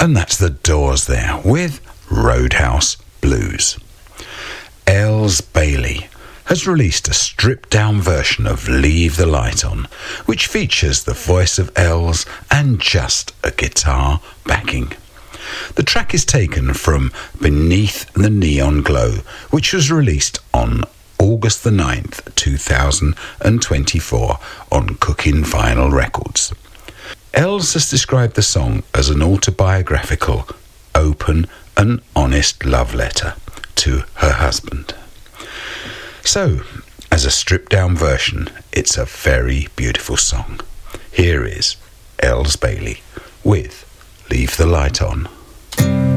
And that's the Doors there with Roadhouse Blues. Els Bailey has released a stripped-down version of Leave the Light On, which features the voice of Els and just a guitar backing. The track is taken from Beneath the Neon Glow, which was released on August the 9th, 2024 on Cookin' Vinyl Records. Els has described the song as an autobiographical, open and honest love letter to her husband. So, as a stripped-down version, it's a very beautiful song. Here is Els Bailey with Leave the Light On.